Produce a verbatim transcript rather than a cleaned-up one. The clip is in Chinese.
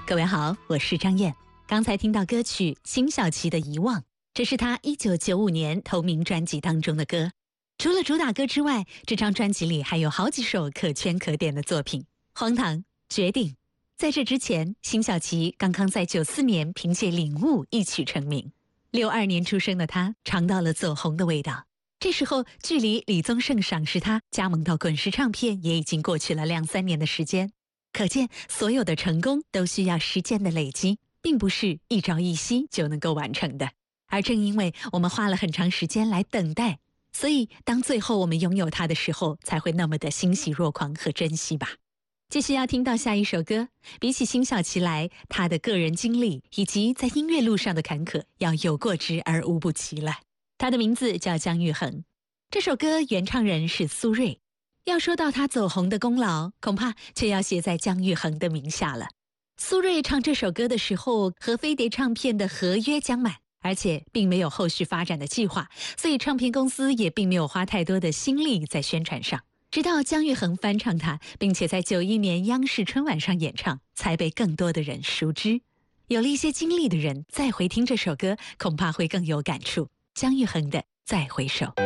各位好，我是张燕。刚才听到歌曲辛晓琪的《遗忘》，这是她一九九五年同名专辑当中的歌。除了主打歌之外，这张专辑里还有好几首可圈可点的作品，《荒唐》、《决定》。在这之前，辛晓琪刚刚在九四年凭借《领悟》一曲成名。六二年出生的她，尝到了走红的味道。这时候，距离李宗盛赏识她加盟到滚石唱片也已经过去了两三年的时间。可见，所有的成功都需要时间的累积，并不是一朝一夕就能够完成的。而正因为我们花了很长时间来等待，所以当最后我们拥有它的时候，才会那么的欣喜若狂和珍惜吧。继续要听到下一首歌，比起辛晓琪来，她的个人经历以及在音乐路上的坎坷，要有过之而无不及了。她的名字叫姜育恒，这首歌原唱人是苏芮。要说到他走红的功劳，恐怕却要写在姜育恒的名下了。苏芮唱这首歌的时候，和飞碟唱片的合约将满，而且并没有后续发展的计划，所以唱片公司也并没有花太多的心力在宣传上。直到姜育恒翻唱它，并且在九一年央视春晚上演唱，才被更多的人熟知。有了一些经历的人再回听这首歌，恐怕会更有感触。姜育恒的《再回首》。